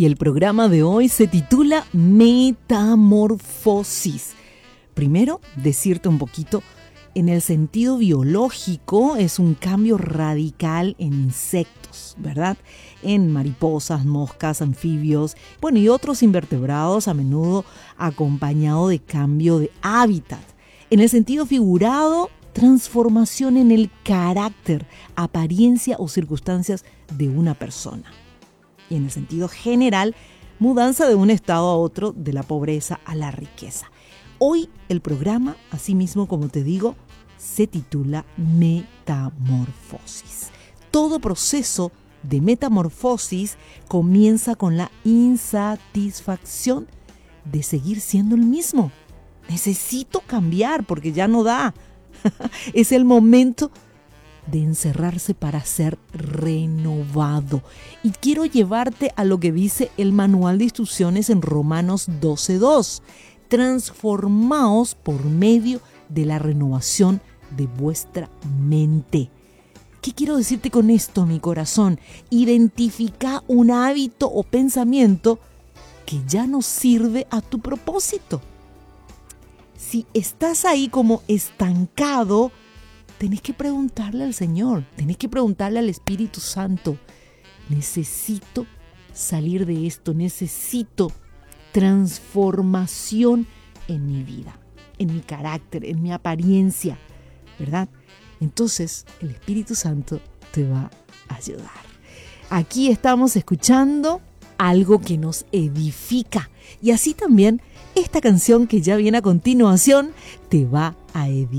y el programa de hoy se titula Metamorfosis. Primero, decirte un poquito, en el sentido biológico es un cambio radical en insectos, ¿verdad? En mariposas, moscas, anfibios, y otros invertebrados, a menudo acompañado de cambio de hábitat. En el sentido figurado, transformación en el carácter, apariencia o circunstancias de una persona. Y en el sentido general, mudanza de un estado a otro, de la pobreza a la riqueza. Hoy el programa, así mismo como te digo, se titula Metamorfosis. Todo proceso de metamorfosis comienza con la insatisfacción de seguir siendo el mismo. Necesito cambiar porque ya no da. Es el momento de encerrarse para ser renovado. Y quiero llevarte a lo que dice el manual de instrucciones en Romanos 12:2. Transformaos por medio de la renovación de vuestra mente. ¿Qué quiero decirte con esto, mi corazón? Identifica un hábito o pensamiento que ya no sirve a tu propósito. Si estás ahí como estancado, tenés que preguntarle al Señor, tenés que preguntarle al Espíritu Santo. Necesito salir de esto, necesito transformación en mi vida, en mi carácter, en mi apariencia, ¿verdad? Entonces, el Espíritu Santo te va a ayudar. Aquí estamos escuchando algo que nos edifica. Y así también esta canción que ya viene a continuación te va a edificar.